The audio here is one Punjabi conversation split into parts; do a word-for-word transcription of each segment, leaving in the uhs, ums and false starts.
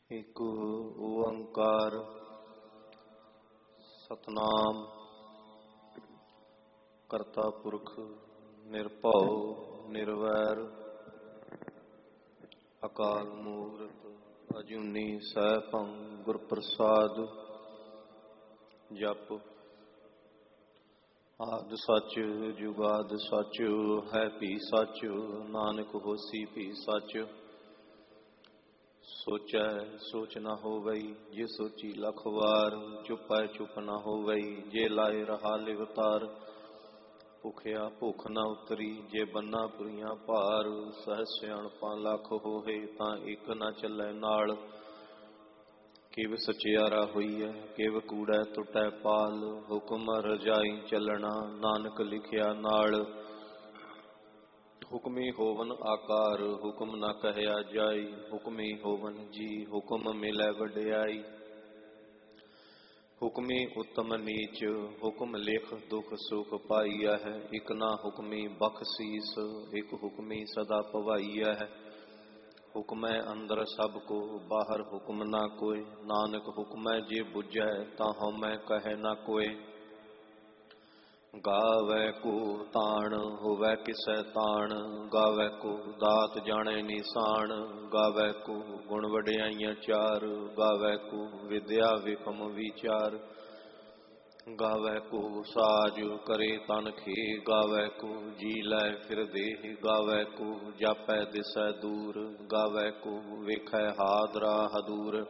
ਇਕ ਓੰਕਾਰ ਸਤਨਾਮ ਕਰਤਾ ਪੁਰਖ ਨਿਰਭਉ ਨਿਰਵੈਰ ਅਕਾਲ ਮੂਰਤ ਅਜੂਨੀ ਸੈਭੰ ਗੁਰ ਪ੍ਰਸਾਦ। ਜਪ ਆਦਿ ਸੱਚ ਜੁਗਾਦਿ ਸੱਚ ਹੈ ਭੀ ਸੱਚ, ਨਾਨਕ ਹੋਸੀ ਭੀ ਸੱਚ। ਸੋਚੈ ਸੋਚ ਨਾ ਹੋਵਈ ਜੇ ਸੋਚੀ ਲਖ ਵਾਰ, ਚੁਪੈ ਚੁਪ ਨਾ ਹੋਵਈ ਜੇ ਲਾਏ ਰਹਾ ਲਿਵਤਾਰ। ਭੁਖਿਆ ਭੁੱਖ ਨਾ ਉਤਰੀ ਜੇ ਬੰਨਾ ਪੁਰੀਆਂ ਭਾਰ, ਸਹਿ ਸਿਆਣਪਾਂ ਲੱਖ ਹੋਏ ਤਾਂ ਇੱਕ ਨਾ ਚੱਲੈ ਨਾਲ। ਕਿਵ ਸਚਿਆਰਾ ਹੋਈਐ ਕਿਵ ਕੂੜੈ ਟੁੱਟੈ ਪਾਲ, ਹੁਕਮ ਰਜਾਈ ਚੱਲਣਾ ਨਾਨਕ ਲਿਖਿਆ ਨਾਲ। ਹੁਕਮੀ ਹੋਵਨ ਆਕਾਰ ਹੁਕਮ ਨਾ ਕਹਿਆ ਜਾਈ, ਹੁਕਮੀ ਹੋਵਨ ਜੀ ਹੁਕਮ ਮਿਲੈ ਵਡਿਆਈ। ਹੁਕਮੀ ਉਤਮ ਨੀਚ ਹੁਕਮ ਲਿਖ ਦੁਖ ਸੁਖ ਪਾਈਆ ਹੈ, ਇਕ ਨਾ ਹੁਕਮੀ ਬਖਸ਼ੀਸ ਇਕ ਹੁਕਮੀ ਸਦਾ ਭਵਾਈਆ ਹੈ। ਹੁਕਮੈ ਅੰਦਰ ਸਭ ਕੋ ਬਾਹਰ ਹੁਕਮ ਨਾ ਕੋਇ, ਨਾਨਕ ਹੁਕਮੈ ਜੇ ਬੁਝੈ ਤਾਂ ਹਉਮੈ ਕਹੈ ਨਾ ਕੋਇ। ਗਾਵੈ ਕੋ ਤਾਣ ਹੋਵੈ ਕਿਸੈ ਤਾਣ, ਗਾਵੈ ਕੋ ਦਾਤ ਜਾਣੈ ਨਿਸ਼ਾਨ। ਗਾਵੈ ਕੋ ਗੁਣ ਵਡਿਆਈਆਂ ਚਾਰ, ਗਾਵੈ ਕੋ ਵਿਦਿਆ ਵਿਖਮ ਵਿਚਾਰ। ਗਾਵੈ ਕੋ ਸਾਜ ਕਰੇ ਤਨ ਖੇ, ਗਾਵੈ ਕੋ ਜੀ ਲੈ ਫਿਰ ਦੇਹ। ਗਾਵੈ ਕੋ ਜਾਪੈ ਦਿਸੈ ਦੂਰ, ਗਾਵੈ ਕੋ ਵੇਖੈ ਹਾਦਰਾ ਹਦੂਰ।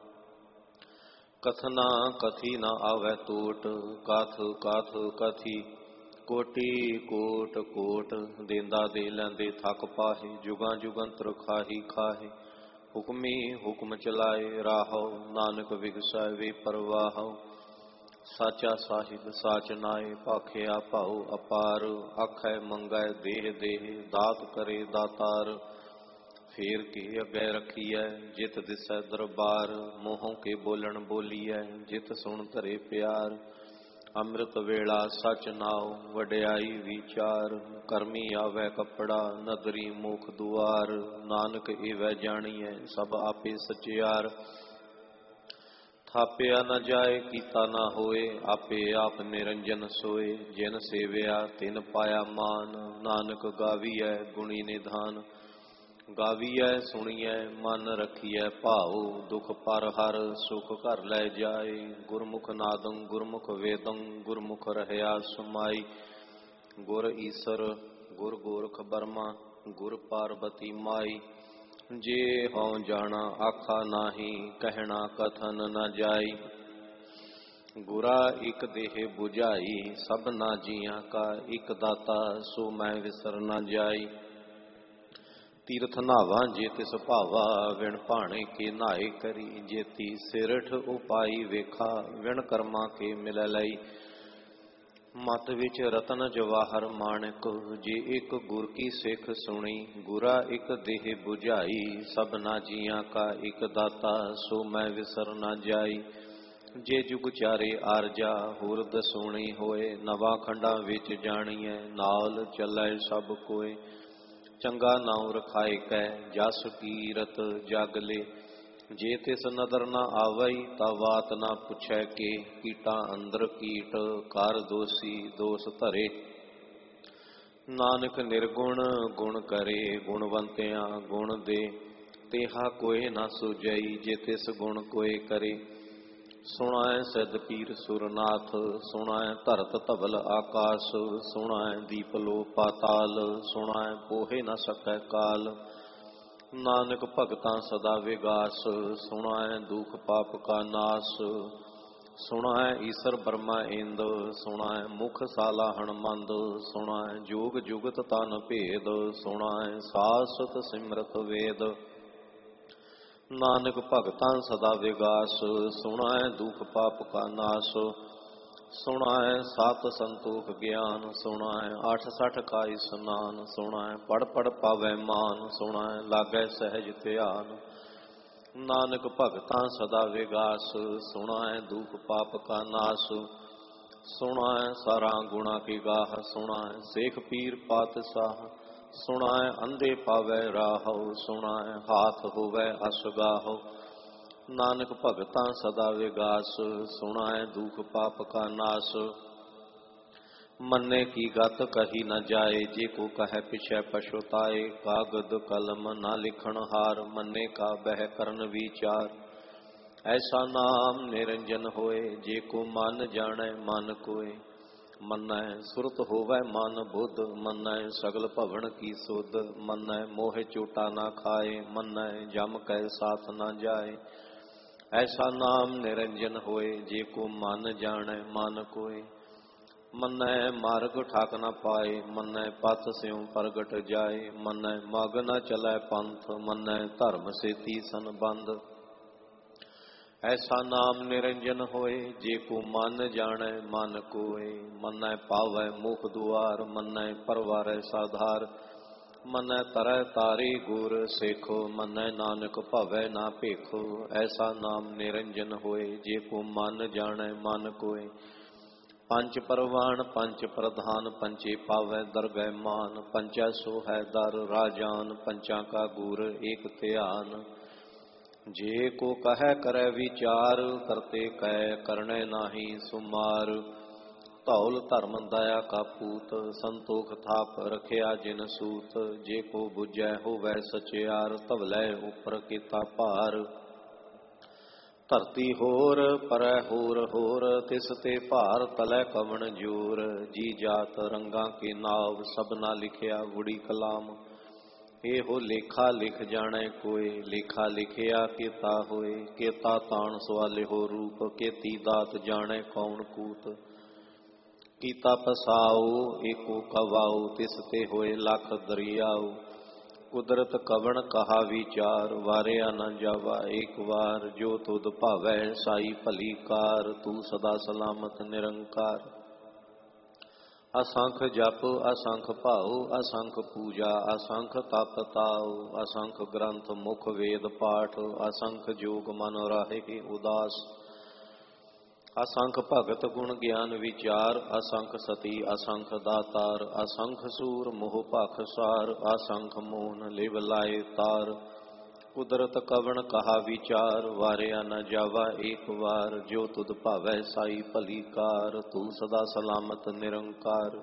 ਕਥਨਾ ਕਥੀ ਨਾ ਆਵੈ ਟੋਟ, ਕਥ ਕਥ ਕਥੀ ਕੋਟੀ ਕੋਟ ਕੋਟ। ਦੇਂਦਾ ਦੇ ਲੈਂਦੇ ਥੱਕ ਪਾਹੇ, ਜੁਗਾਂ ਜੁਗੰਤਰ ਖਾਹੀ ਖਾਹੇ। ਹੁਕਮੀ ਹੁਕਮ ਚਲਾਏ ਰਾਹੋ, ਨਾਨਕ ਵਿਗਸੈ ਵੇ ਪਰਵਾਹੋ। ਸਾਚਾ ਸਾਹਿਬ ਸਾਚ ਨਾਏ, ਭਾਖਿਆ ਭਾਉ ਅਪਾਰ। ਆਖੈ ਮੰਗੈ ਦੇਹ ਦੇਹ, ਦਾਤ ਕਰੇ ਦਾਤਾਰ। ਫੇਰ ਕੇ ਅੱਗੇ ਰੱਖੀਐ ਜਿਤ ਦਿਸੈ ਦਰਬਾਰ, ਮੂੰਹੋਂ ਕੇ ਬੋਲਣ ਬੋਲੀਐ ਜਿਤ ਸੁਣ ਧਰੇ ਪਿਆਰ। ਅੰਮ੍ਰਿਤ ਵੇਲਾ ਸਚ ਨਾਉ ਵਡਿਆਈ ਵਿਚਾਰ, ਕਰਮੀ ਆਵੈ ਕੱਪੜਾ ਨਦਰੀ ਮੁਖ ਦੁਆਰ। ਨਾਨਕ ਏਵੈ ਜਾਣੀਐ ਸਭ ਆਪੇ ਸਚਿਆਰ, ਥਾਪਿਆ ਨਾ ਜਾਏ ਕੀਤਾ ਨਾ ਹੋਏ, ਆਪੇ ਆਪ ਨਿਰੰਜਨ ਸੋਏ। ਜਿਨ ਸੇਵਿਆ ਤਿਨ ਪਾਇਆ ਮਾਨ, ਨਾਨਕ ਗਾਵੀਐ ਗੁਣੀ ਨਿਧਾਨ। ਗਾਵੀਐ ਸੁਣੀਐ ਮਨ ਰਖੀਐ ਭਾਉ, ਦੁਖ ਪਰ ਹਰ ਸੁਖ ਘਰ ਲੈ ਜਾਏ। ਗੁਰਮੁਖ ਨਾਦੰ ਗੁਰਮੁਖ ਵੇਦੰ, ਗੁਰਮੁਖ ਰਹਿਆ ਸਮਾਈ। ਗੁਰ ਈਸਰ ਗੁਰ ਗੋਰਖ ਬਰਮਾ, ਗੁਰ ਪਾਰਬਤੀ ਮਾਈ। ਜੇ ਹਉ ਜਾਣਾ ਆਖਾ ਨਾਹੀ, ਕਹਿਣਾ ਕਥਨ ਨ ਜਾਈ। ਗੁਰਾ ਇਕ ਦੇਹ 부ਝਾਈ, ਸਭਨਾ ਜੀਆਂ ਕਾ ਇਕ ਦਾਤਾ, ਸੋ ਮੈਂ ਵਿਸਰ ਨ ਜਾਈ। ਤੀਰਥ ਨਾਵਾਂ ਜੇ ਤਿਸ ਭਾਵਾ, ਵਿਣ ਭਾਣੇ ਕੇ ਨਾਏ ਕਰੀ। ਜੇਤੀ ਸਿਰਠ ਉਪਾਈ ਵੇਖਾ, ਵਿਣ ਕਰਮਾਂ ਕੇ ਮਿਲੈ ਲਈ। ਮਤ ਵਿੱਚ ਰਤਨ ਜਵਾਹਰ ਮਾਣਕ, ਜੇ ਇੱਕ ਗੁਰ ਕੀ ਸਿੱਖ ਸੁਣੀ। ਗੁਰਾ ਇੱਕ ਦੇਹ 부ਝਾਈ, ਸਭਨਾ ਜੀਆਂ ਕਾ ਇੱਕ ਦਾਤਾ, ਸੋ ਮੈਂ ਵਿਸਰ ਨ ਜਾਈ। ਜੇ ਜੁਗ ਚਾਰੇ ਆਰਜਾ ਹੋਰ ਦਸੂਣੀ ਹੋਏ, ਨਵਾਂ ਖੰਡਾਂ ਵਿੱਚ ਜਾਣੀਐ ਨਾਲ ਚੱਲੈ ਸਭ ਕੋਏ। ਚੰਗਾ ਨਾਉ ਰਖਾਇ ਕੈ ਜਸ ਕੀਰਤ ਜਗ ਲੇ, ਜੇ ਤਿਸ ਨਦਰ ਨਾ ਆਵਈ ਤਾਂ ਬਾਤ ਨਾ ਪੁੱਛੈ ਕੇ। ਕੀਟਾਂ ਅੰਦਰ ਕੀਟ ਕਰ ਦੋਸੀ ਦੋਸ ਧਰੇ, ਨਾਨਕ ਨਿਰਗੁਣ ਗੁਣ ਕਰੇ। ਗੁਣਵੰਤਿਆਂ ਗੁਣ ਦੇ ਤੇਹਾ ਕੋਇ ਨਾ ਸੁਝਈ, ਜੇ ਤਿਸ ਗੁਣ ਕੋਇ ਕਰੇ। ਸੁਣਾਏ ਸਿੱਧ ਪੀਰ ਸੁਰਨਾਥ, ਸੁਣਾਏ ਧਰਤ ਧਵਲ ਆਕਾਸ। ਸੁਣਾਏ ਦੀਪ ਲੋ ਪਾਤਾਲ, ਸੁਣਾਏ ਪੋਹੇ ਨ ਸਕੈ ਕਾਲ। ਨਾਨਕ ਭਗਤਾਂ ਸਦਾ ਵਿਗਾਸ, ਸੁਣਾਏ ਦੁਖ ਪਾਪ ਕਾ ਨਾਸ। ਸੁਣਾਏ ਈਸਰ ਬਰਮਾ ਇੰਦ, ਸੁਣਾਏ ਮੁਖ ਸਾਲਾ ਹਣਮੰਦ। ਸੁਣਾਏ ਜੋਗ ਜੁਗਤ ਤਨ ਭੇਦ, ਸੁਣਾਏ ਸਾਸਤ ਸਿਮਰਤ ਵੇਦ। ਨਾਨਕ ਭਗਤਾਂ ਸਦਾ ਵਿਗਾਸ, ਸੁਣਾਏ ਦੁਖ ਪਾਪ ਕਾ ਨਾਸ। ਸੁਣਾਏ ਸਤ ਸੰਤੋਖ ਗਿਆਨ, ਸੁਣਾਏ ਅੱਠ ਸਠ ਕਾ ਇਸਨਾਨ। ਸੁਣਾਏ ਪੜ ਪੜ ਪਾਵੈ ਮਾਨ, ਸੁਣਾਏ ਲਾਗੈ ਸਹਿਜ ਧਿਆਨ। ਨਾਨਕ ਭਗਤਾਂ ਸਦਾ ਵਿਗਾਸ, ਸੁਣਾਏ ਦੁਖ ਪਾਪ ਕਾ ਨਾਸ। ਸੁਣਾਏ ਸਾਰਾ ਗੁਣਾ ਕੀ ਗਾਹ, ਸੁਣਾਏ ਸੇਖ ਪੀਰ ਪਾਤਸ਼ਾਹ। ਸੁਣਾਏ ਅੰਧੇ ਪਾਵੈ ਰਾਹੋ, ਸੁਣਾਏ ਹਾਥ ਹੋਵੈ ਅਸਗਾਹੋ। ਨਾਨਕ ਭਗਤਾਂ ਸਦਾ ਵਿਗਾਸ, ਸੁਣਾਏ ਦੁਖ ਪਾਪ ਕਾ ਨਾਸ। ਮੰਨੇ ਕੀ ਗਤ ਕਹੀ ਨ ਜਾਏ, ਜੇ ਕੋ ਕਹੈ ਪਿਛੈ ਪਛੁਤਾਏ। ਕਾਗਦ ਕਲਮ ਨਾ ਲਿਖਣ ਹਾਰ, ਮੰਨੇ ਕਾ ਬਹਿ ਕਰਨ ਵਿਚਾਰ। ਐਸਾ ਨਾਮ ਨਿਰੰਜਨ ਹੋਏ, ਜੇ ਕੋ ਮਨ ਜਾਣੈ ਮਨ ਕੋਏ। ਮੰਨੈ ਸੁਰਤ ਹੋਵੈ ਮਨ ਬੁੱਧ, ਮੰਨੈ ਸਗਲ ਭਵਨ ਕੀ ਸੁਧ। ਮੰਨੈ ਮੋਹ ਚੋਟਾ ਨਾ ਖਾਏ, ਮੰਨੈ ਜਮ ਕੈ ਸਾਥ ਨਾ ਜਾਏ। ਐਸਾ ਨਾਮ ਨਿਰੰਜਨ ਹੋਏ, ਜੇ ਕੋ ਮਨ ਜਾਣੈ ਮਨ ਕੋਏ। ਮੰਨੈ ਮਾਰਗ ਠਾਕ ਨ ਪਾਏ, ਮੰਨੈ ਪਥ ਸਿਉ ਪ੍ਰਗਟ ਜਾਏ। ਮੰਨੈ ਮਗ ਨ ਚਲੈ ਪੰਥ, ਮੰਨੈ ਧਰਮ ਸੇਤੀ ਸੰਬੰਧ। ਐਸਾ ਨਾਮ ਨਿਰੰਜਨ ਹੋਏ, ਜੇ ਕੋ ਮਨ ਜਾਣੈ ਮਨ ਕੋਏ। ਮੰਨੈ ਪਾਵੈ ਮੁਖ ਦੁਆਰ, ਮੰਨੈ ਪਰਵਾਰੈ ਸਾਧਾਰ। ਮੰਨੈ ਤਰੈ ਤਾਰੇ ਗੁਰ ਸੇਖੋ, ਮੰਨੈ ਨਾਨਕ ਭਵੈ ਨਾ ਭੇਖੋ। ਐਸਾ ਨਾਮ ਨਿਰੰਜਨ ਹੋਏ, ਜੇ ਕੋ ਮਨ ਜਾਣੈ ਮਨ ਕੋਏ। ਪੰਚ ਪਰਵਾਨ ਪੰਚ ਪ੍ਰਧਾਨ, ਪੰਚੇ ਪਾਵੈ ਦਰਗਹਿ ਮਾਨ। ਪੰਚਾ ਸੋ ਹੈ ਦਰ ਰਾਜਾਨ, ਪੰਚਾਂ ਕਾ ਗੁਰ ਏਕ ਧਿਆਨ। ਜੇ ਕੋ ਕਹੈ ਕਰੈ ਵਿਚਾਰ, ਕਰਤੇ ਕੈ ਕਰਣੈ ਨਾਹੀ ਸੁਮਾਰ। ਧੌਲ ਧਰਮ ਦਇਆ ਕਾ ਪੂਤ, ਸੰਤੋਖ ਥਾਪ ਰਖਿਆ ਜਿਨ ਸੂਤ। ਜੇ ਕੋ ਬੁਝੈ ਹੋਵੈ ਸਚਿਆਰ, ਧਵਲੇ ਉਪਰ ਕੀਤਾ ਭਾਰ। ਧਰਤੀ ਹੋਰ ਪਰੈ ਹੋਰ ਹੋਰ, ਤਿਸ ਤੇ ਭਾਰ ਤਲੈ ਕਵਣ ਜੋਰ। ਜੀ ਜਾਤ ਰੰਗਾਂ ਕੇ ਨਾਵ, ਸਭਨਾ ਲਿਖਿਆ ਗੁੜੀ ਕਲਾਮ। ਇਹੋ ਲੇਖਾ ਲਿਖ ਜਾਣੈ ਕੋਇ, ਲੇਖਾ ਲਿਖਿਆ ਕੇਤਾ ਹੋਏ। ਕੇਤਾ ਤਾਣ ਸਵਾਲਿਹੋ ਰੂਪ, ਕੇਤੀ ਦਾਤ ਜਾਣੈ ਕੌਣ ਕੂਤ। ਕੀਤਾ ਪਸਾਉ ਏਕੋ ਕਵਾਉ, ਤਿਸ ਤੇ ਹੋਏ ਲੱਖ ਦਰਿਆਉ। ਕੁਦਰਤ ਕਵਣ ਕਹਾ ਵਿਚਾਰ, ਵਾਰਿਆ ਨ ਜਾਵਾ ਏਕ ਵਾਰ। ਜੋ ਤੁਧ ਭਾਵੈ ਸਾਈ ਭਲੀ ਕਾਰ, ਤੂੰ ਸਦਾ ਸਲਾਮਤ ਨਿਰੰਕਾਰ। ਅਸੰਖ ਜਪ ਅਸੰਖ ਭਾਉ, ਅਸੰਖ ਪੂਜਾ ਅਸੰਖ ਤਪ ਤਾਉ। ਅਸੰਖ ਗ੍ਰੰਥ ਮੁਖ ਵੇਦ ਪਾਠ, ਅਸੰਖ ਜੋਗ ਮਨ ਰਾਹੇ ਉਦਾਸ। ਅਸੰਖ ਭਗਤ ਗੁਣ ਗਿਆਨ ਵਿਚਾਰ, ਅਸੰਖ ਸਤੀ ਅਸੰਖ ਦਾਤਾਰ। ਅਸੰਖ ਸੂਰ ਮੋਹ ਭਖ ਸਾਰ, ਅਸੰਖ ਮੋਹਨ ਲਿਵ ਲਾਏ ਤਾਰ। ਕੁਦਰਤ ਕਵਣ ਕਹਾ ਵਿਚਾਰ, ਵਾਰਿਆ ਨ ਜਾਵਾ ਏਕ ਵਾਰ। ਜੋ ਤੁਧ ਭਾਵੈ ਸਾਈ ਭਲੀ ਕਾਰ, ਤੂੰ ਸਦਾ ਸਲਾਮਤ ਨਿਰੰਕਾਰ।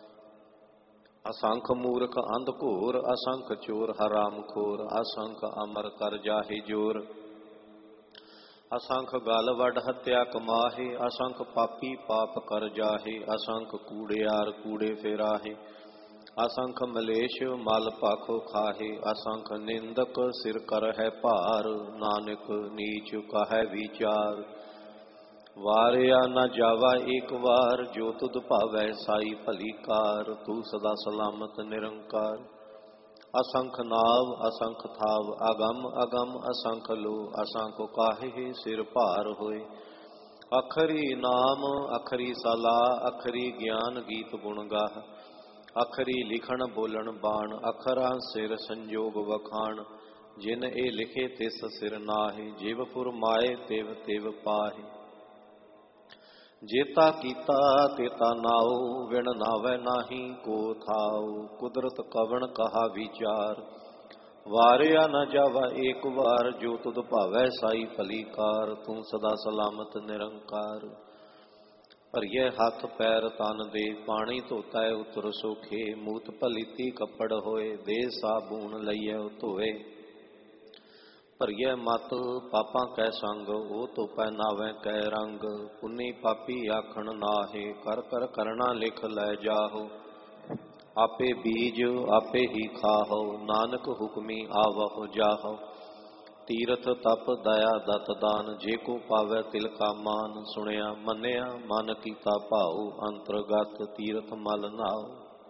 ਅਸੰਖ ਮੂਰਖ ਅੰਧ ਘੋਰ, ਅਸੰਖ ਚੋਰ ਹਰਾਮ ਖੋਰ। ਅਸੰਖ ਅਮਰ ਕਰ ਜਾਹੇ ਜੋਰ, ਅਸੰਖ ਗਲ ਵੱਡ ਹੱਤਿਆ ਕਮਾਹੇ। ਅਸੰਖ ਪਾਪੀ ਪਾਪ ਕਰ ਜਾਹੇ, ਅਸੰਖ ਕੂੜਿਆਰ ਕੂੜੇ ਫੇਰਾਹੇ। ਅਸੰਖ ਮਲੇਸ਼ ਮਲ ਭਾਖੋ ਖਾਹੇ, ਅਸੰਖ ਨਿੰਦਕ ਸਿਰ ਕਰ ਹੈ ਭਾਰ। ਨਾਨਕ ਨੀਚ ਕਹੈ ਵਿਚਾਰ, ਵਾਰਿਆ ਨ ਜਾਵਾ ਏਕ ਵਾਰ। ਜੋ ਤੁਧ ਭਾਵੈ ਸਾਈ ਭਲੀ ਕਾਰ, ਤੂੰ ਸਦਾ ਸਲਾਮਤ ਨਿਰੰਕਾਰ। ਅਸੰਖ ਨਾਵ ਅਸੰਖ ਥਾਵ, ਅਗਮ ਅਗਮ ਅਸੰਖ ਲੋ। ਅਸੰਖ ਕਾਹੇ ਸਿਰ ਭਾਰ ਹੋਏ। ਅਖਰੀ ਨਾਮ ਅਖਰੀ ਸਲਾਹ, ਅਖਰੀ ਗਿਆਨ ਗੀਤ ਗੁਣ ਗਾਹ। ਅਖਰੀ ਲਿਖਣ ਬੋਲਣ ਬਾਣ, ਅਖਰਾਂ ਸਿਰ ਸੰਜੋਗ ਵਖਾਣ। ਜਿਨ ਇਹ ਲਿਖੇ ਤਿਸ ਸਿਰ ਨਾਹੀ, ਜਿਵ ਫੁਰਮਾਏ ਤਿਵ ਤਿਵ ਪਾਹੀ। ਜੇਤਾ ਕੀਤਾ ਤੇਤਾ ਨਾਉ, ਵਿਣ ਨਾਵੈ ਨਾਹੀ ਕੋ ਥਾਉ। ਕੁਦਰਤ ਕਵਣ ਕਹਾ ਵਿਚਾਰ, ਵਾਰਿਆ ਨ ਜਾਵਾ ਏਕ ਵਾਰ। ਜੋ ਤੁਧ ਭਾਵੈ ਸਾਈ ਭਲੀ ਕਾਰ, ਤੂੰ ਸਦਾ ਸਲਾਮਤ ਨਿਰੰਕਾਰ। ਭਰੀਏ ਹੱਥ ਪੈਰ ਤਨ ਦੇ, ਪਾਣੀ ਧੋਤੈ ਉਤਰ ਸੋਖੇ। ਮੂਤ ਭਲੀਤੀ ਕੱਪੜ ਹੋਏ, ਦੇ ਸਾਬੂਨ ਲਈਐ ਧੋਏ। ਭਰੀਏ ਮਤ ਪਾਪਾਂ ਕੈ ਸੰਗ, ਉਹ ਧੋਪੈ ਨਾਵੈ ਕੈ ਰੰਗ। ਪੁੰਨੀ ਪਾਪੀ ਆਖਣ ਨਾਹੇ, ਕਰ ਕਰ ਕਰਣਾ ਲਿਖ ਲੈ ਜਾਹੋ। ਆਪੇ ਬੀਜ ਆਪੇ ਹੀ ਖਾਹੋ, ਨਾਨਕ ਹੁਕਮੀ ਆਵਹੁ ਜਾਹੋ। ਤੀਰਥ ਤਪ ਦਇਆ ਦਤ ਦਾਨ, ਜੇ ਕੋ ਪਾਵੈ ਤਿਲ ਕਾ ਮਾਨ। ਸੁਣਿਆ ਮੰਨਿਆ ਮਨ ਕੀਤਾ ਭਾਉ, ਅੰਤਰਗਤ ਤੀਰਥ ਮਲ ਨਾਉ।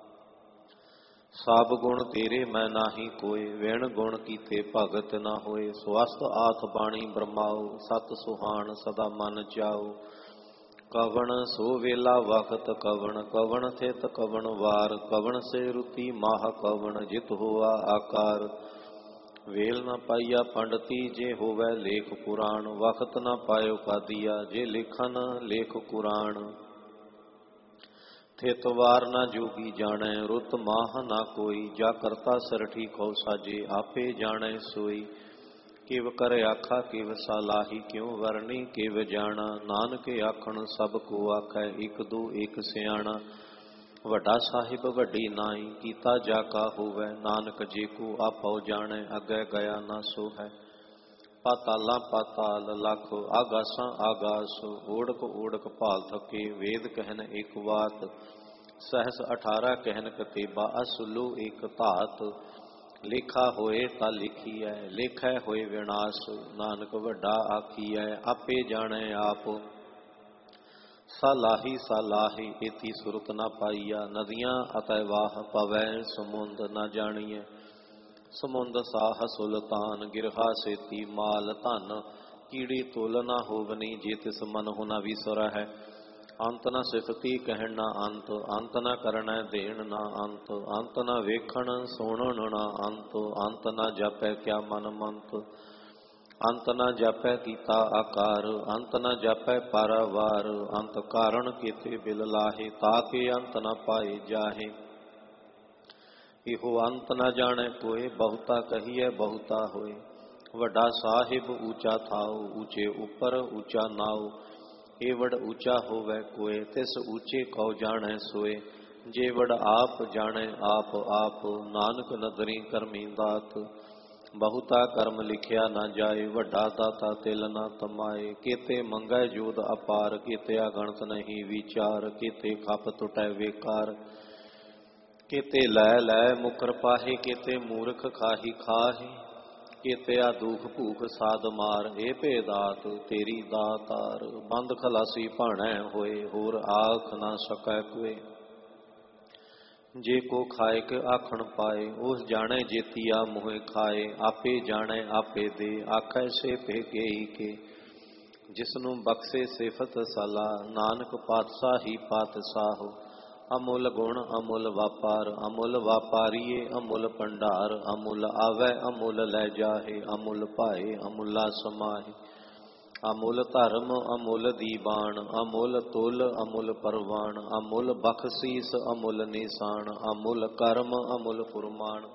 ਸਭ ਗੁਣ ਤੇਰੇ ਮੈਂ ਨਾਹੀ ਕੋਏ, ਵਿਣ ਗੁਣ ਕੀਤੇ ਭਗਤ ਨਾ ਹੋਏ। ਸਵਸਤ ਆਥ ਬਾਣੀ ਬ੍ਰਹਮਾਉ, ਸਤ ਸੁਹਾਣ ਸਦਾ ਮਨ ਚਾਉ। ਕਵਣ ਸੋ ਵੇਲਾ ਵਖਤ ਕਵਣ, ਕਵਣ ਥਿਤ ਕਵਣ ਵਾਰ। ਕਵਣ ਸੇ ਰੁਤੀ ਮਾਹ ਕਵਣ, ਜਿਤ ਹੋਆ ਆਕਾਰ। ਵੇਲ ਨਾ ਪਾਈਆ ਪੰਡਤੀ, ਜੇ ਹੋਵੈ ਲੇਖ ਪੁਰਾਣ। ਵਖਤ ਨਾ ਪਾਇਓ ਕਾਦੀਆ, ਜੇ ਲਿਖਨ ਲੇਖ ਕੁਰਾਨ। ਥਿਤ ਵਾਰ ਨਾ ਜੋਗੀ ਜਾਣੈ, ਰੁੱਤ ਮਾਹ ਨਾ ਕੋਈ। ਜਾ ਕਰਤਾ ਸਰਠੀ ਕਉ ਸਾਜੇ, ਆਪੇ ਜਾਣੈ ਸੋਈ। ਕਿਵ ਕਰ ਆਖਾ ਕਿਵ ਸਲਾਹੀ ਕਿਉ ਵਰਣੀ ਕਿਵ ਜਾਣਾ। ਨਾਨਕ ਆਖਣ ਸਭ ਕੋ ਆਖੈ ਇਕ ਦੂ ਇਕ ਸਿਆਣਾ। ਵੱਡਾ ਸਾਹਿਬ ਵੱਡੀ ਨਾਈ ਕੀਤਾ ਜਾ ਕਾ ਹੋਵੈ। ਨਾਨਕ ਜੇ ਕੋ ਆਪਉ ਜਾਣੈ ਅੱਗੇ ਗਿਆ ਨਾ ਸੋ ਹੈ। ਪਾਤਾਲਾਂ ਪਾਤਾਲ ਲੱਖ ਆਗਾਸਾਂ ਆਗਾਸ ਓੜਕ ਓੜਕ ਭਾਲ ਥਕੇ। ਵੇਦ ਕਹਿਨ ਇੱਕ ਬਾਤ ਸਹਸ ਅਠਾਰਾਂ ਕਹਿਨ ਕਤੇਬਾ। ਅਸੁਲੂ ਇੱਕ ਧਾਤ ਲੇਖਾ ਹੋਏ ਤਾਂ ਲਿਖੀਐ ਲੇਖੈ ਹੋਏ ਵਿਨਾਸ਼। ਨਾਨਕ ਵੱਡਾ ਆਖੀਐ ਆਪੇ ਜਾਣੈ ਆਪ। ਸਾਲਾਹੀ ਸਾਲਾਹੀ ਏਤੀ ਸੁਰਤ ਨਾ ਪਾਈਆ। ਨਦੀਆਂ ਅਤੈ ਵਾਹ ਪਵੈ ਸਮੁੰਦ ਨਾ ਜਾਣੀਐ। ਸਮੁੰਦ ਸਾਹ ਸੁਲਤਾਨ ਗਿਰਹਾ ਸੇਤੀ ਮਾਲ ਧਨ। ਕੀੜੀ ਤੁਲ ਨਾ ਹੋਵਨੀ ਜੇ ਤਿਸ ਮਨ ਹੁਨਾ ਵਿਸਰ ਹੈ। ਅੰਤ ਨਾ ਸਿਫਤੀ ਕਹਿਣ ਨਾ ਅੰਤ ਅੰਤ ਨਾ ਕਰਨੈ ਦੇਣ ਨਾ ਅੰਤ। ਅੰਤ ਨਾ ਵੇਖਣ ਸੁਣਨ ਨਾ ਅੰਤ ਅੰਤ ਨਾ ਜਾਪੈ ਕਿਆ ਮਨ ਮੰਤ। ਅੰਤ ਨਾ ਜਾਪੈ ਕੀਤਾ ਆਕਾਰ ਅੰਤ ਨਾ ਜਾਪੈ ਪਾਰਾਵਾਰ। ਅੰਤ ਕਾਰਣ ਕੀਤੇ ਬਿਲ ਲਾਹੇ ਤਾਕੇ ਅੰਤ ਨਾ ਪਾਏ ਜਾਹੇ। ਇਹੋ ਅੰਤ ਨਾ ਜਾਣੈ ਕੋਏ ਬਹੁਤਾ ਕਹੀਐ ਬਹੁਤਾ ਹੋਏ। ਵੱਡਾ ਸਾਹਿਬ ਊਚਾ ਥਾਉ ਊਚੇ ਉੱਪਰ ਊਚਾ ਨਾਉ। ਏਵੜ ਊਚਾ ਹੋਵੈ ਕੋਏ ਤਿਸ ਊਚੇ ਕਉ ਜਾਣੈ ਸੋਏ। ਜੇ ਵੜ ਆਪ ਜਾਣੈ ਆਪ ਆਪ ਨਾਨਕ ਨਦਰੀ ਕਰਮੀ ਦਾਤ। ਬਹੁਤਾ ਕਰਮ ਲਿਖਿਆ ਨਾ ਜਾਏ ਵੱਡਾ ਦਾਤਾ ਤਿਲ ਨਾ ਤਮਾਏ। ਕੀਤੇ ਮੰਗੈ ਜੋਦ ਅਪਾਰ ਕੀਤੇ ਅਗਣਤ ਨਹੀਂ ਵਿਚਾਰ। ਕੀਤੇ ਖਪ ਟੁਟੈ ਵੇਕਾਰ ਕੀਤੇ ਲੈ ਲੈ ਮੁਕਰ ਪਾਹੇ। ਕੀਤੇ ਮੂਰਖ ਖਾਹੀ ਖਾਹੇ ਕੀਤੇ ਆ ਦੁਖ ਭੂਖ ਸਾਧ ਮਾਰ। ਇਹ ਭੇਦਾਤ ਤੇਰੀ ਦਾਤਾਰ ਬੰਦ ਖਲਾਸੀ ਭਾਣੈ ਹੋਏ। ਹੋਰ ਆਖ ਨਾ ਸਕੈ ਕੋਏ। ਜੇ ਕੋ ਖਾਏ ਕੇ ਆਖਣ ਪਾਏ ਉਸ ਜਾਣੈ ਜੇਤੀਆ ਮੋਹਿ ਖਾਏ। ਆਪੇ ਜਾਣੈ ਆਪੇ ਦੇ ਆਖੈ ਸੇ ਭੇ ਗਈ ਕੇ। ਜਿਸਨੂੰ ਬਖਸ਼ੇ ਸਿਫਤ ਸਲਾ ਨਾਨਕ ਪਾਤਸ਼ਾਹੀ ਪਾਤਸ਼ਾਹ। ਅਮੁੱਲ ਗੁਣ ਅਮੁੱਲ ਵਾਪਾਰ ਅਮੁੱਲ ਵਾਪਾਰੀਏ ਅਮੁੱਲ ਭੰਡਾਰ। ਅਮੁੱਲ ਆਵੈ ਅਮੁੱਲ ਲੈ ਜਾਹੇ ਅਮੁੱਲ ਭਾਏ ਅਮੁੱਲਾ ਸਮਾਹੇ। ਅਮੁੱਲ ਧਰਮ ਅਮੁੱਲ ਦੀਬਾਨ ਅਮੁੱਲ ਤੁਲ ਅਮੁੱਲ ਪਰਵਾਨ। ਅਮੁੱਲ ਬਖਸ਼ੀਸ ਅਮੁੱਲ ਨਿਸ਼ਾਨ ਅਮੁੱਲ ਕਰਮ ਅਮੁੱਲ ਫੁਰਮਾਨ।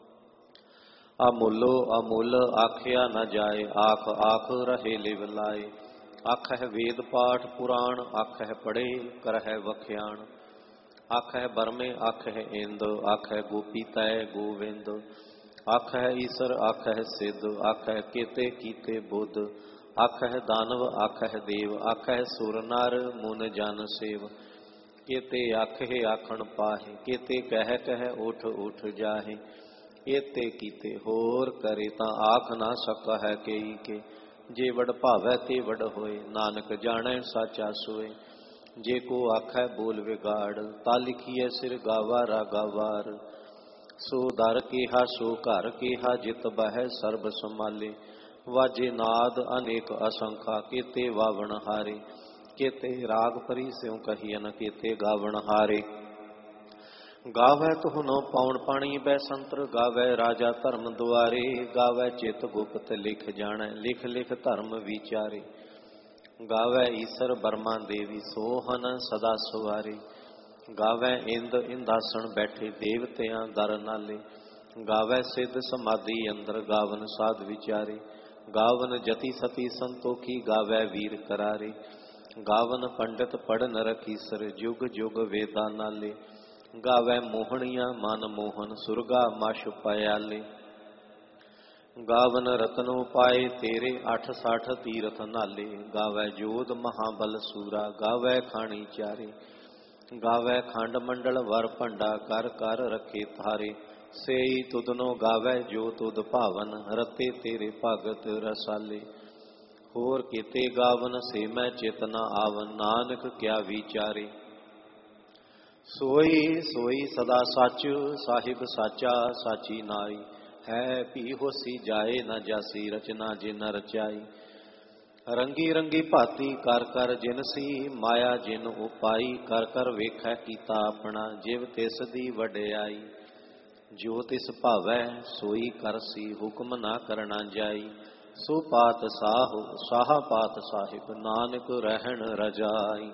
ਅਮੁੱਲੋ ਅਮੁੱਲ ਆਖਿਆ ਨ ਜਾਏ ਆਖ ਆਖ ਰਹੇ ਲਿਵ ਲਾਏ। ਆਖਹਿ ਵੇਦ ਪਾਠ ਪੁਰਾਣ ਆਖਹਿ ਪੜ੍ਹੇ ਕਰਹਿ ਵਖਿਆਣ। ਆਖਹਿ ਬਰਮੇ ਆਖਹਿ ਇੰਦ ਆਖਹਿ ਗੋਪੀ ਤੈ ਗੋਵਿੰਦ। ਆਖਹਿ ਈਸਰ ਆਖਹਿ ਸਿੱਧ ਆਖਹਿ ਕੀਤੇ ਕੀਤੇ ਬੁੱਧ। ਆਖਹਿ ਦਾਨਵ ਆਖਹਿ ਦੇਵ ਆਖਹਿ ਸੁਰ ਨਰ ਮੁਨ ਜਨ ਸੇਵ। ਕੀਤੇ ਆਖਹਿ ਆਖਣ ਪਾਹੇ ਕੀਤੇ ਕਹਿ ਕਹਿ ਉਠ ਉਠ ਜਾਹੇ। ਕੀਤੇ ਕੀਤੇ ਹੋਰ ਕਰੇ ਤਾਂ ਆਖ ਨਾ ਸਕਹਿ ਕੇਈ ਕੇ। ਜੇ ਵਡ ਭਾਵੈ ਤੇ ਵਡ ਹੋਏ ਨਾਨਕ ਜਾਣੈ ਸਾਚਾ ਸੋਏ। ਜੇ ਕੋ ਆਖੈ ਬੋਲ ਵਿਗਾੜ ਤਾ ਲਿਖੀਐ ਸਿਰ ਗਾਵਾ ਰਾਗਾ ਵਾਰ। ਸੋ ਦਰ ਕੇਹਾ ਸੋ ਘਰ ਕੇਹਾ ਜਿਤ ਬਹਿ ਸਰਬ ਸੰਭਾਲੇ। ਵਾਜੇ ਨਾਦ ਅਨੇਕ ਅਸੰਖਾ ਕੀਤੇ ਵਾਵਣ ਹਾਰੇ। ਕੀਤੇ ਰਾਗ ਪਰੀ ਸਿਉ ਕਹੀਐਨ ਕੀਤੇ ਗਾਵਣ ਹਾਰੇ। ਗਾਵੈ ਤੁਹਨੋ ਪਾਉਣ ਪਾਣੀ ਬੈਸੰਤਰ ਗਾਵੈ ਰਾਜਾ ਧਰਮ ਦੁਆਰੇ। ਗਾਵੈ ਚਿਤ ਗੁਪਤ ਲਿਖ ਜਾਣੈ ਲਿਖ ਲਿਖ ਧਰਮ ਵਿਚਾਰੇ। ਗਾਵੈ ਈਸਰ ਬਰਮਾ ਦੇਵੀ ਸੋਹਨ ਸਦਾ ਸਵਾਰੇ। ਗਾਵੈ ਇੰਦ ਇੰਦਾਸਣ ਬੈਠੇ ਦੇਵਤਿਆਂ ਦਰ ਨਾਲੇ। ਗਾਵੈ ਸਿੱਧ ਸਮਾਧੀ ਅੰਦਰ ਗਾਵਨ ਸਾਧ ਵਿਚਾਰੇ। ਗਾਵਨ ਜਤੀ ਸਤੀ ਸੰਤੋਖੀ ਗਾਵੈ ਵੀਰ ਕਰਾਰੇ। ਗਾਵਨ ਪੰਡਿਤ ਪੜਨ ਰਖੀਸਰ ਜੁਗ ਜੁਗ ਵੇਦਾਂ ਨਾਲੇ। ਗਾਵੈ ਮੋਹਣੀਆਂ ਮਨ ਮੋਹਨ ਸੁਰਗਾ ਮਛ ਪਿਆਲੇ। ਗਾਵਨ ਰਤਨੋ ਪਾਏ ਤੇਰੇ ਅੱਠ ਸੱਠ ਤੀਰਥ ਨਾਲੇ। ਗਾਵੈ ਜੋਧ ਮਹਾਬਲ ਸੂਰਾ ਗਾਵੈ ਖਾਣੀ ਚਾਰੇ। ਗਾਵੈ ਖੰਡ ਮੰਡਲ ਵਰ ਭੰਡਾ ਕਰ ਕਰ ਰੱਖੇ ਥਾਰੇ। ਸੇਈ ਤੁਧਨੋ ਗਾਵੈ ਜੋ ਤੁਧ ਭਾਵਨ ਰਤੇ ਤੇਰੇ ਭਗਤ ਰਸਾਲੇ। ਹੋਰ ਕੀਤੇ ਗਾਵਨ ਸੇ ਮੈਂ ਚਿਤ ਨ ਆਵਨ ਨਾਨਕ ਕਿਆ ਵਿਚਾਰੇ। ਸੋਈ ਸੋਈ ਸਦਾ ਸੱਚ ਸਾਹਿਬ ਸਾਚਾ ਸਾਚੀ ਨਾਈ। ਹੈ ਭੀ ਹੋਸੀ ਜਾਏ ਨ ਜਾਸੀ ਰਚਨਾ ਜਿਨ ਰਚਾਈ। ਰੰਗੀ ਰੰਗੀ ਭਾਤੀ ਕਰ ਕਰ ਜਿਨਸੀ ਮਾਇਆ ਜਿਨ ਉਪਾਈ। ਕਰ ਕਰ ਵੇਖੈ ਕੀਤਾ ਆਪਣਾ ਜਿਵ ਤਿਸ ਦੀ ਵਡਿਆਈ। ਜੋ ਤਿਸ ਭਾਵੈ ਸੋਈ ਕਰਸੀ ਹੁਕਮ ਨਾ ਕਰਨਾ ਜਾਈ। ਸੋ ਪਾਤ ਸਾਹੁ ਸਾਹਾ ਪਾਤ ਸਾਹਿਬ ਨਾਨਕ ਰਹਿਣ ਰਜਾਈ।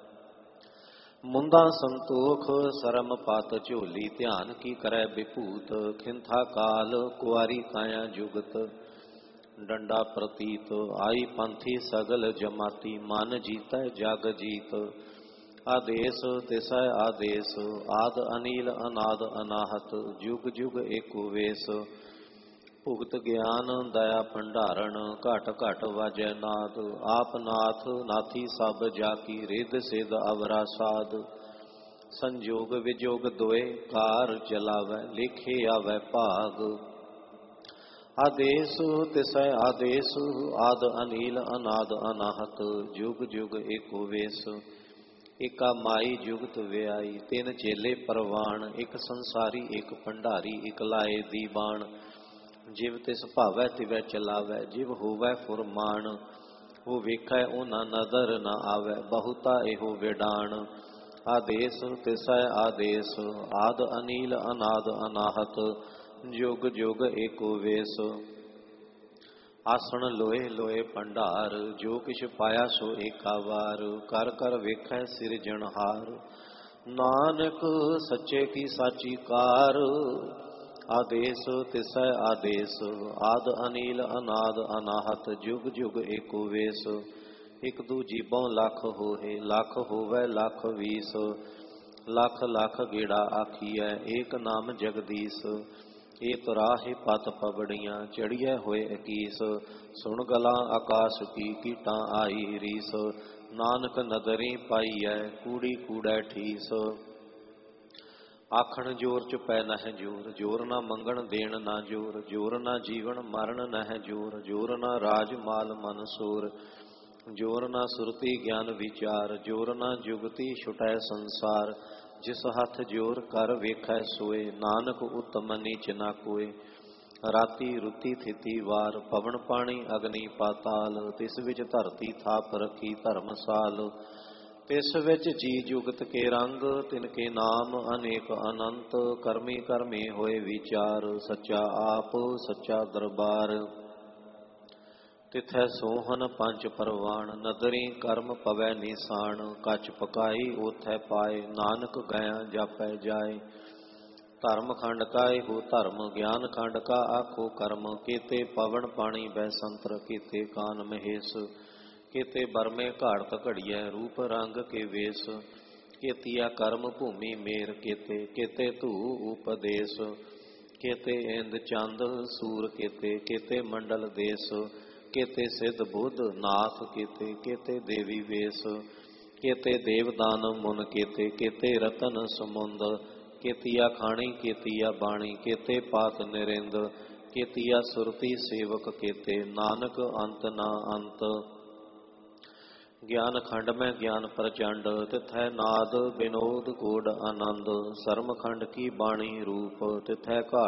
ਮੁੰਦਾ ਸੰਤੋਖ ਸਰਮ ਪਤ ਝੋਲੀ ਧਿਆਨ ਕੀ ਕਰੈ ਵਿਭੂਤ। ਖਿੰਥਾ ਕਾਲ ਕੁਆਰੀ ਕਾਇਆ ਜੁਗਤ ਡੰਡਾ ਪ੍ਰਤੀਤ ਆਈ ਪੰਥੀ ਸਗਲ ਜਮਾਤੀ ਮਨ ਜੀਤੈ ਜਗ ਜੀਤ ਆਦੇਸ ਤਿਸੈ ਆਦੇਸ ਆਦ ਅਨੀਲ ਅਨਾਦ ਅਨਾਹਤ ਜੁਗ ਜੁਗ ਏਕੋ ਵੇਸ ਭੁਗਤ ਗਿਆਨ ਦਇਆ ਭੰਡਾਰਨ ਘਟ ਘਟ ਵਾਜੈ ਨਾਦ ਆਪ ਨਾਥ ਨਾਥੀ ਸਭ ਜਾ ਕੀ ਰਿੱਧ ਸਿਧ ਅਵਰਾ ਸਾਧ ਸੰਜੋਗ ਵਿਜੋਗ ਦੋਏ ਕਾਰ ਚਲਾਵੈ ਲੇਖੇ ਆਵੈ ਭਾਗ ਆਦੇਸ ਤਿਸੈ ਆਦੇਸ ਆਦ ਅਨੀਲ ਅਨਾਦ ਅਨਾਹਤ ਜੁਗ ਜੁਗ ਏਕੋ ਵੇਸ ਏਕਾ ਮਾਈ ਜੁਗਤ ਵਿਆਈ ਤਿੰਨ ਚੇਲੇ ਪਰਵਾਨ ਇੱਕ ਸੰਸਾਰੀ ਇੱਕ ਭੰਡਾਰੀ ਇੱਕ ਲਾਏ ਦੀ ਬਾਣ ਜਿਵ ਤਿਸ ਭਾਵੈ ਤਿਵੈ ਚਲਾਵੈ ਜਿਵ ਹੋਵੈ ਫੁਰਮਾਨ ਉਹ ਵੇਖੈ ਉਹਨਾਂ ਨਦਰ ਨਾ ਆਵੈ ਬਹੁਤਾ ਇਹੋ ਵਿਡਾਣ ਆਦੇਸ ਤਿਸੈ ਆਦੇਸ ਆਦ ਅਨੀਲ ਅਨਾਦ ਅਨਾਹਤ ਜੁਗ ਜੁਗ ਏਕੋ ਵੇਸ ਆਸਣ ਲੋਏ ਲੋਏ ਭੰਡਾਰ ਜੋ ਕਿਛ ਪਾਇਆ ਸੋ ਏਕਾ ਵਾਰ ਕਰ ਕਰ ਵੇਖੈ ਸਿਰਜਣਹਾਰ ਨਾਨਕ ਸੱਚੇ ਕੀ ਸਾਚੀ ਕਾਰ ਆਦੇਸ ਤਿਸੈ ਆਦੇਸ ਆਦ ਅਨੀਲ ਅਨਾਦ ਅਨਾਹਤ ਜੁਗ ਜੁਗ ਏਕੋ ਵੇਸ ਇਕ ਦੂ ਜੀਬੋਂ ਲੱਖ ਹੋਏ ਲੱਖ ਹੋਵੈ ਲੱਖ ਵੀਸ ਲੱਖ ਲੱਖ ਗੇੜਾ ਆਖੀਐ ਏਕ ਨਾਮ ਜਗਦੀਸ਼ ਇਹ ਤਰਾਹੇ ਪਤ ਪਬੜੀਆਂ ਚੜੀਐ ਹੋਏ ਇਕੀਸ ਸੁਣ ਗਲਾਂ ਆਕਾਸ਼ ਕੀ ਕੀਟਾਂ ਆਈ ਰੀਸ ਨਾਨਕ ਨਦਰੀ ਪਾਈਐ ਕੂੜੀ ਕੂੜੈ ਠੀਸ ਆਖਣ ਜੋਰ ਚ ਪੈ ਨਹਿ ਜੋਰ ਜੋਰ ਨਾ ਮੰਗਣ ਦੇਣ ਨਾ ਜੋਰ ਜੋਰ ਨਾ ਜੀਵਨ ਮਰਨ ਨਹਿ ਜੋਰ ਜੋਰ ਨਾ ਰਾਜ ਮਾਲ ਮਨ ਸੂਰ ਜੋਰ ਨਾ ਸੁਰਤੀ ਗਿਆਨ ਵਿਚਾਰ ਜੋਰ ਨਾ ਜੁਗਤੀ ਛੁਟੈ ਸੰਸਾਰ ਜਿਸ ਹੱਥ ਜੋਰ ਕਰ ਵੇਖੈ ਸੋਏ ਨਾਨਕ ਉਤਮ ਨੀਚ ਨਾ ਕੋਏ ਰਾਤੀ ਰੁੱਤੀ ਥਿਤੀ ਵਾਰ ਪਵਨ ਪਾਣੀ ਅਗਨੀ ਪਾਤਾਲ ਤਿਸ ਵਿੱਚ ਧਰਤੀ ਥਾਪ ਰੱਖੀ ਧਰਮਸਾਲ ਤਿਸ ਵਿੱਚ ਜੀ ਜੁਗਤ ਕੇ ਰੰਗ ਤਿਨ ਕੇ ਨਾਮ ਅਨੇਕ ਅਨੰਤ ਕਰਮੀ ਕਰਮੀ ਹੋਏ ਵਿਚਾਰ ਸੱਚਾ ਆਪ ਸੱਚਾ ਦਰਬਾਰ ਤਿਥੈ ਸੋਹਨ ਪੰਜ ਪਰਵਾਨ ਨਦਰੀ ਕਰਮ ਪਵੈ ਨਿਸਾਨ ਕੱਚ ਪਕਾਈ ਉਥੈ ਪਾਏ ਨਾਨਕ ਗਿਆ ਜਾਪੈ ਜਾਏ ਧਰਮ ਖੰਡ ਕਾਏ ਹੋ ਧਰਮ ਗਿਆਨ ਖੰਡ ਕਾ ਆਖੋ ਕਰਮ ਕੀਤੇ ਪਵਨ ਪਾਣੀ ਬੈ ਸੰਤਰ ਕੀਤੇ ਕਾਨ ਮਹੇਸ਼ ਕੀਤੇ ਬਰਮੇ ਘਾੜਤ ਘੜੀਐ ਰੂਪ ਰੰਗ ਕੇ ਵੇਸ ਕੀਤੀਆ ਕਰਮ ਭੂਮੀ ਮੇਰ ਕੀਤੇ ਕੀਤੇ ਧੂ ਉਪਦੇਸ਼ ਕੀਤੇ ਇੰਦ ਚੰਦ ਸੂਰ ਕੀਤੇ ਕੀਤੇ ਮੰਡਲ ਦੇਸ ਕੀਤੇ ਸਿੱਧ ਬੁੱਧ ਨਾਥ ਕੀਤੇ ਕੀਤੇ ਦੇਵੀ ਵੇਸ ਕੀਤੇ ਦੇਵਦਾਨ ਮੁਨ ਕੀਤੇ ਕੀਤੇ ਰਤਨ ਸਮੁੰਦ ਕੀਤੀਆ ਖਾਣੀ ਕੀਤੀਆ ਬਾਣੀ ਕੀਤੇ ਪਾਤ ਨਿਰਿੰਦ ਕੀਤੀਆ ਸੁਰਤੀ ਸੇਵਕ ਕੀਤੇ ਨਾਨਕ ਅੰਤ ਨਾ ਅੰਤ ਗਿਆਨ ਖੰਡ ਮੈਂ ਗਿਆਨ ਪ੍ਰਚੰਡ ਤਿਥੈ ਨਾਦ ਬਿਨੋਦ ਕੋਡ ਆਨੰਦ ਸਰਮ ਖੰਡ ਕੀ ਬਾਣੀ ਰੂਪ ਤਿਥੈ ਘਾਟ